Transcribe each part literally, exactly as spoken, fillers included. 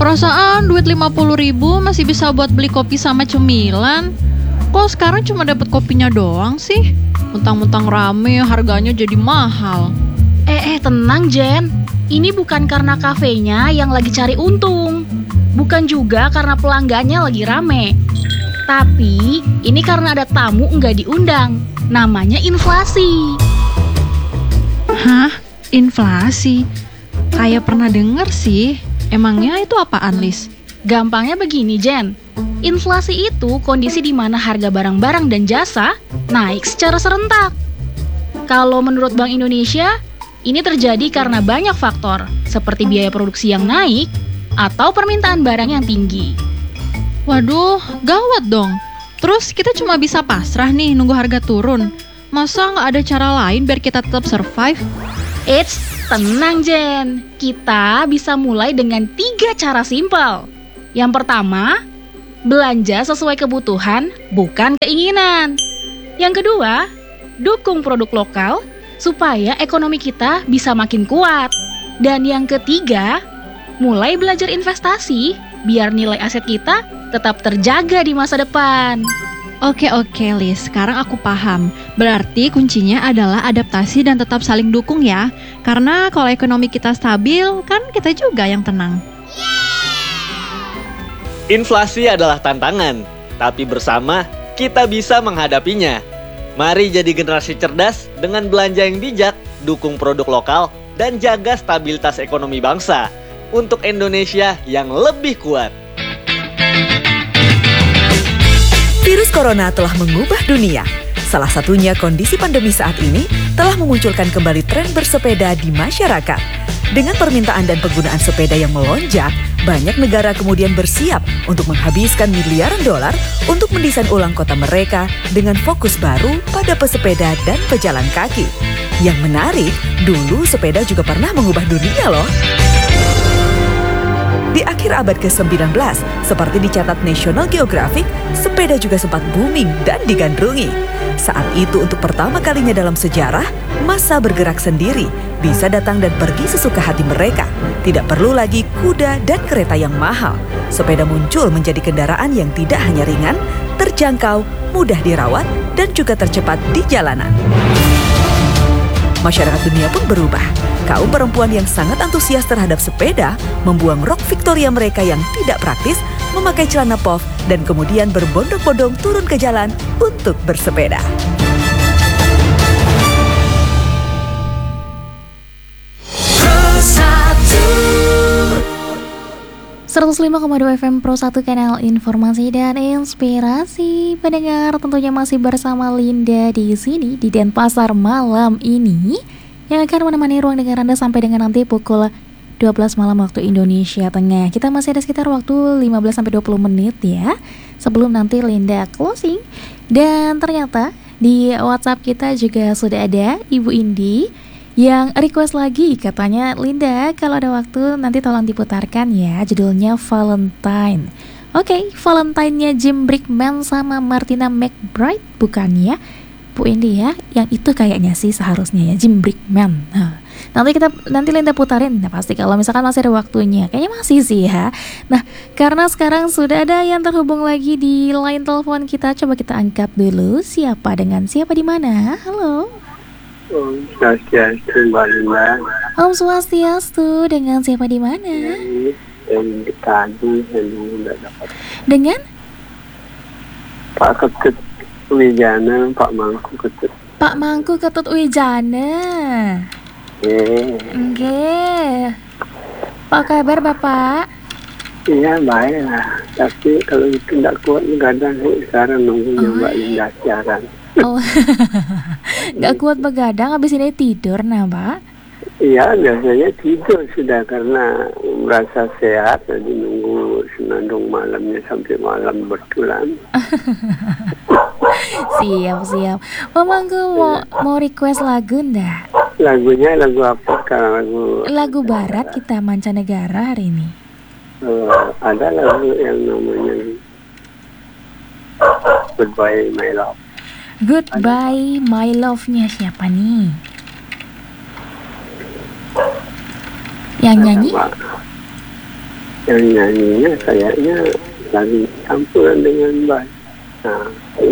Perasaan duit lima puluh ribu masih bisa buat beli kopi sama cemilan. Kok sekarang cuma dapat kopinya doang sih? Mentang-mentang rame, harganya jadi mahal. Eh, eh, tenang Jen. Ini bukan karena kafenya yang lagi cari untung. Bukan juga karena pelanggannya lagi rame. Tapi, ini karena ada tamu nggak diundang. Namanya inflasi. Hah? Inflasi? Kayak pernah denger sih. Emangnya itu apaan, Lis? Gampangnya begini, Jen. Inflasi itu kondisi di mana harga barang-barang dan jasa naik secara serentak. Kalau menurut Bank Indonesia, ini terjadi karena banyak faktor, seperti biaya produksi yang naik atau permintaan barang yang tinggi. Waduh, gawat dong. Terus kita cuma bisa pasrah nih nunggu harga turun. Masa nggak ada cara lain biar kita tetap survive? Eits, tenang Jen. Kita bisa mulai dengan tiga cara simpel. Yang pertama, belanja sesuai kebutuhan, bukan keinginan. Yang kedua, dukung produk lokal supaya ekonomi kita bisa makin kuat. Dan yang ketiga, mulai belajar investasi biar nilai aset kita tetap terjaga di masa depan. Oke oke Lis, sekarang aku paham. Berarti kuncinya adalah adaptasi dan tetap saling dukung ya. Karena kalau ekonomi kita stabil, kan kita juga yang tenang. Inflasi adalah tantangan, tapi bersama kita bisa menghadapinya. Mari jadi generasi cerdas dengan belanja yang bijak, dukung produk lokal, dan jaga stabilitas ekonomi bangsa untuk Indonesia yang lebih kuat. Virus corona telah mengubah dunia. Salah satunya kondisi pandemi saat ini telah memunculkan kembali tren bersepeda di masyarakat. Dengan permintaan dan penggunaan sepeda yang melonjak, banyak negara kemudian bersiap untuk menghabiskan miliaran dolar untuk mendesain ulang kota mereka dengan fokus baru pada pesepeda dan pejalan kaki. Yang menarik, dulu sepeda juga pernah mengubah dunia loh. Di akhir abad ke sembilan belas, seperti dicatat National Geographic, sepeda juga sempat booming dan digandrungi. Saat itu untuk pertama kalinya dalam sejarah, massa bergerak sendiri, bisa datang dan pergi sesuka hati mereka. Tidak perlu lagi kuda dan kereta yang mahal. Sepeda muncul menjadi kendaraan yang tidak hanya ringan, terjangkau, mudah dirawat, dan juga tercepat di jalanan. Masyarakat dunia pun berubah. Kaum perempuan yang sangat antusias terhadap sepeda membuang rok Victoria mereka yang tidak praktis, memakai celana puff, dan kemudian berbondong-bondong turun ke jalan untuk bersepeda. seratus lima koma dua F M Pro satu, kanal informasi dan inspirasi. Pendengar, tentunya masih bersama Linda di sini di Denpasar malam ini, yang akan menemani ruang dengar Anda sampai dengan nanti pukul dua belas malam waktu Indonesia Tengah. Kita masih ada sekitar waktu lima belas sampai dua puluh menit ya, sebelum nanti Linda closing. Dan ternyata di WhatsApp kita juga sudah ada Ibu Indi yang request lagi, katanya, Linda kalau ada waktu nanti tolong diputarkan ya, judulnya Valentine. Oke, okay, Valentine-nya Jim Brickman sama Martina McBride bukan ya Bu Indi ya? Yang itu kayaknya sih seharusnya ya, Jim Brickman. Nah, nanti kita nanti Linda putarin, nah pasti kalau misalkan masih ada waktunya, kayaknya masih sih ya. Nah, karena sekarang sudah ada yang terhubung lagi di line telepon kita, coba kita angkat dulu. Siapa dengan siapa di mana? Halo. Om Swastiastu, Mbak Linda. Om Swastiastu, dengan siapa di mana? Yang tadi yang sudah dapat. Dengan Pak Ketut Wijana, Pak Mangku Ketut. Pak Mangku Ketut Wijana. Oke. Oke. Apa kabar Bapak? Iya baik lah. Tapi kalau itu tidak kuat kadang sekarang nunggunya oh. Mbak Linda siaran. Oh, nggak kuat begadang, habis ini tidur, nah Pak? Iya, biasanya tidur sudah karena merasa sehat, jadi nunggu senandung malamnya sampai malam betulan. Siap, siap. Mamangku mau mau request lagu ndak? Lagunya lagu apa sekarang? Lagu lagu barat kita mancanegara hari ini. Uh, ada lagu yang namanya Goodbye My Love. Goodbye My Love-nya siapa nih? Yang nyanyi? Yang nyanyinya kayaknya lagi campuran dengan bass. Nah,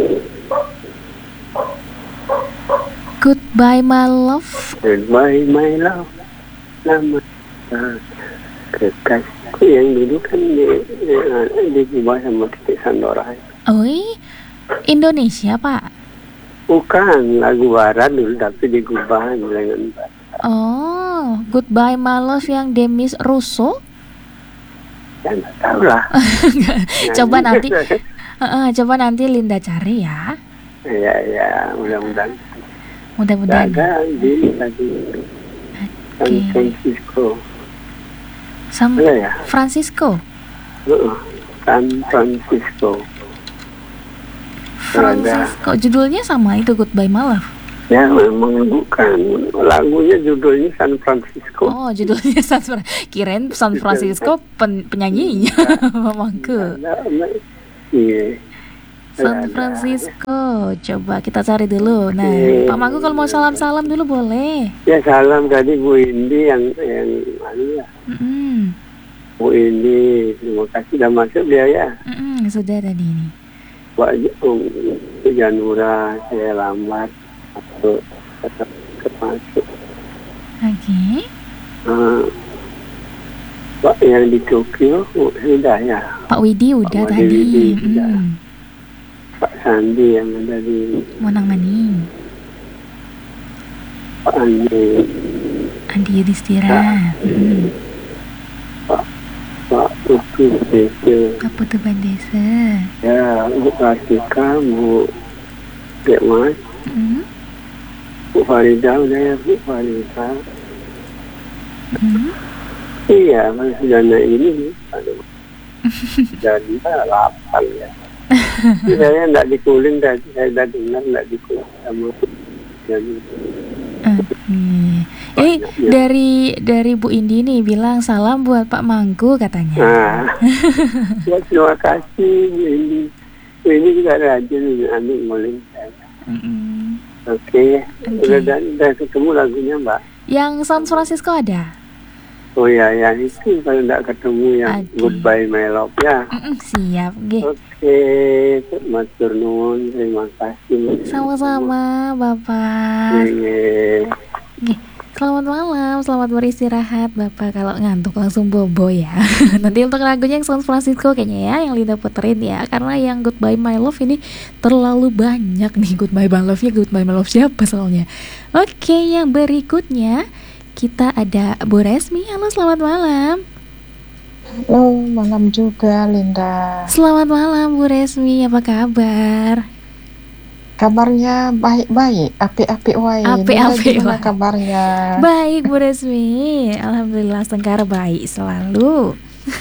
Goodbye My Love. Goodbye My Love, lama nah, kekasihku yang dulu kan di, di, digubah sama Titik Sandora. Oi, Indonesia Pak. Bukan lagu barat dulu tapi digubah dengan barat. Oh, Goodbye My Love yang Demis Russo. Ya nggak tahu lah. Coba nanti, uh, coba nanti Linda cari ya. Ya ya, mudah-mudahan. Mudah-mudahan. Ada di lagi San Francisco. San Ada ya? Francisco. Uh-uh. San Francisco. Francisco. Judulnya sama itu Goodbye My Love. Ya memang bukan, lagunya judulnya San Francisco. Oh, judulnya San Francisco. Kirain San Francisco pen penyanyinya, Mangku. Iya. San Francisco. Coba kita cari dulu. Nah, Pak Mangku kalau mau salam-salam dulu boleh. Ya salam tadi Bu Indi yang yang anu ya. Mm-mm. Bu Indi, terima kasih sudah masuk dia ya. Mm-mm, sudah tadi ini. Pak um, Janura, saya lambat masuk tetap masuk. Oke. Okay. Uh, Pak yang di Tokyo sudah ya. Pak Widi udah Pak tadi. Widi, sudah. Mm. Pak Sandi yang ada di Monang Maning. Pak Andi. Andi Yudhistira. Mm. Pak Pak Putu Desa. Pak Putu Bandesa. Ya, Bu Kartika, Bu Dek Mas. Mm. Bu Farida udah ya, Bu Farida. Mm. Iya, mas sudah naik ini. Jadi lapar ya. Saya tidak dikuling tadi, saya sudah dengar tidak dikuling sama jadi. Uh, eh dari dari Bu Indi nih bilang salam buat Pak Mangku katanya. Nah, ya, terima kasih Bu Indi. Bu Indi juga rajin ambil nguling saya. Mm-mm. Oke, Okay. udah, udah ketemu lagunya Mbak. Yang San Francisco ada? Oh ya, yang itu kalau tidak ketemu yang Okay. Goodbye My Love ya. Mm-mm, siap, G. Oke, matur nuwun, terima kasih. Sama-sama, Bapak. Iya. G. Selamat malam, selamat beristirahat, Bapak. Kalau ngantuk langsung bobo ya. Nanti untuk lagunya yang San Francisco kayaknya ya, yang Linda puterin ya. Karena yang Goodbye My Love ini terlalu banyak nih. Goodbye My Love-nya, Goodbye My Love siapa soalnya. Oke, yang berikutnya kita ada Bu Resmi. Halo, selamat malam. Halo, malam juga Linda. Selamat malam Bu Resmi, apa kabar? Kabarnya baik-baik, api-api wae. Api-api Gimana wae. kabarnya? Baik Bu Resmi, alhamdulillah Sengkara baik selalu.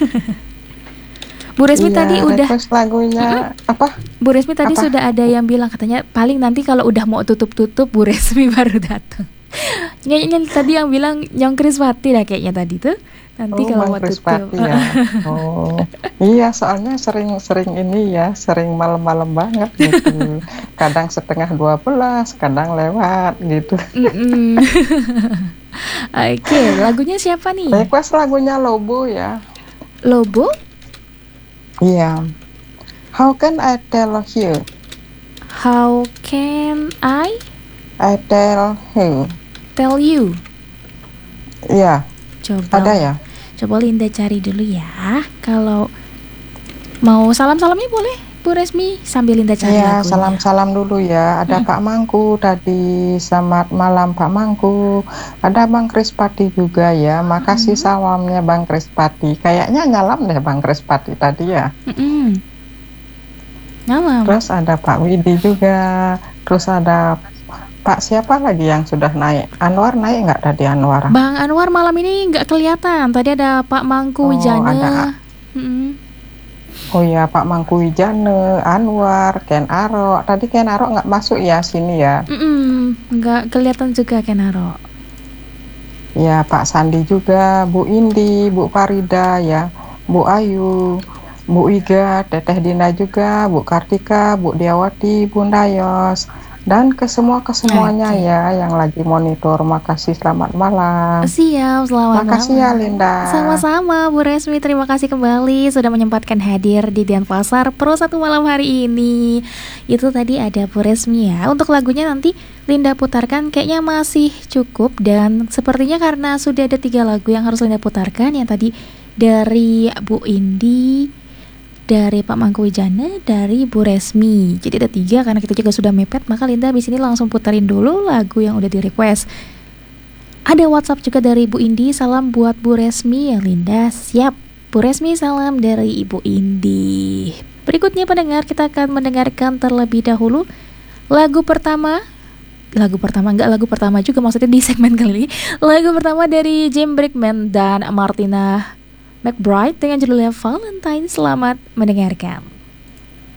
Bu Resmi Iya, tadi udah request lagunya apa? Bu Resmi tadi Apa? sudah ada yang bilang katanya paling nanti kalau udah mau tutup-tutup Bu Resmi baru datang. Kayaknya tadi yang bilang Nyong Kriswati lah kayaknya tadi tuh. Nanti Oh, kalau Bang mau tutup. Krispati ya. Oh, iya soalnya sering-sering ini ya, sering malam-malam banget gitu. Kadang setengah dua belas, kadang lewat gitu. Mm-mm. Oke, lagunya siapa nih? Request lagunya Lobo ya. Lobo? Iya. How can I tell you? How can I I tell you. tell you? Iya, Coba. ada ya? Coba Linda cari dulu ya. Kalau mau salam-salamnya boleh Bu Resmi sambil Linda cari Iya, lagunya. salam-salam dulu ya. Ada Hmm. Pak Mangku tadi. Selamat malam Pak Mangku. Ada Bang Krispati juga ya. Makasih Hmm. salamnya Bang Krispati. Kayaknya nyalam deh Bang Krispati tadi ya. Mm-mm. Malam. Terus ada Pak Widi juga. Terus ada Pak siapa lagi yang sudah naik? Anwar naik nggak tadi Anwar? Bang Anwar malam ini nggak kelihatan. Tadi ada Pak Mangku Oh, Wijana. ada. Mm-mm. Oh ya Pak Mangku Wijane, Anwar, Ken Aro. Tadi Ken Aro nggak masuk ya sini ya? Mm-mm. Nggak kelihatan juga Kenaro. Ya Pak Sandi juga, Bu Indi, Bu Farida ya, Bu Ayu, Bu Iga, Teteh Dina juga, Bu Kartika, Bu Diawati, Bu Dayos, Dan ke semua kesemuanya Oke. ya yang lagi monitor, makasih, selamat malam. Siap, selamat Makasih ya malam. Linda. Sama-sama Bu Resmi, terima kasih kembali sudah menyempatkan hadir di Denpasar Pro satu malam hari ini. Itu tadi ada Bu Resmi ya. Untuk lagunya nanti Linda putarkan kayaknya masih cukup. Dan sepertinya karena sudah ada tiga lagu yang harus Linda putarkan. Yang tadi dari Bu Indi, dari Pak Mangkuwijana, dari Bu Resmi. Jadi ada tiga karena kita juga sudah mepet. Maka Linda di sini langsung putarin dulu lagu yang udah di request. Ada WhatsApp juga dari Bu Indi, salam buat Bu Resmi ya Linda. Siap, Bu Resmi salam dari Ibu Indi. Berikutnya pendengar, kita akan mendengarkan terlebih dahulu lagu pertama. Lagu pertama, enggak lagu pertama juga maksudnya di segmen kali ini. Lagu pertama dari Jim Brickman dan Martina McBride dengan judulnya Valentine. Selamat mendengarkan.